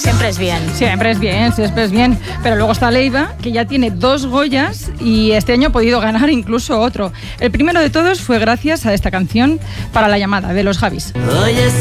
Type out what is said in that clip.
siempre es bien. Siempre es bien. Pero luego está Leiva, que ya tiene 2 Goyas y este año ha podido ganar incluso otro. El primero de todos fue gracias a esta canción, Para la llamada, de los Javis. Oye,